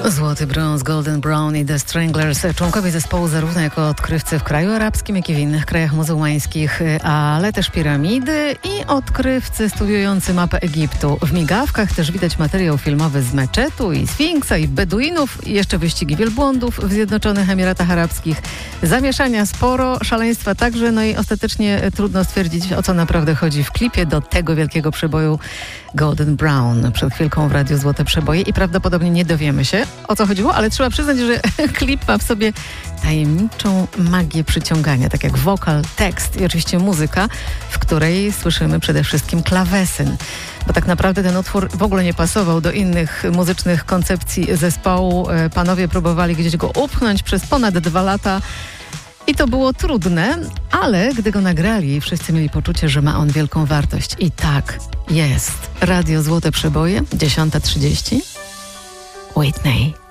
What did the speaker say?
Złoty brąz, Golden Brown i The Stranglers, członkowie zespołu zarówno jako odkrywcy w kraju arabskim, jak i w innych krajach muzułmańskich, ale też piramidy i odkrywcy studiujący mapę Egiptu. W migawkach też widać materiał filmowy z meczetu i Sfinksa i Beduinów i jeszcze wyścigi wielbłądów w Zjednoczonych Emiratach Arabskich. Zamieszania sporo, szaleństwa także, no i ostatecznie trudno stwierdzić, o co naprawdę chodzi w klipie do tego wielkiego przeboju Golden Brown. Przed chwilką w Radiu Złote Przeboje i prawdopodobnie nie dowiemy się, o co chodziło, ale trzeba przyznać, że klip ma w sobie tajemniczą magię przyciągania, tak jak wokal, tekst i oczywiście muzyka, w której słyszymy przede wszystkim klawesyn. Bo tak naprawdę ten utwór w ogóle nie pasował do innych muzycznych koncepcji zespołu. Panowie próbowali gdzieś go upchnąć przez ponad 2 lata. I to było trudne, ale gdy go nagrali, wszyscy mieli poczucie, że ma on wielką wartość. I tak jest. Radio Złote Przeboje, 10:30. Whitney.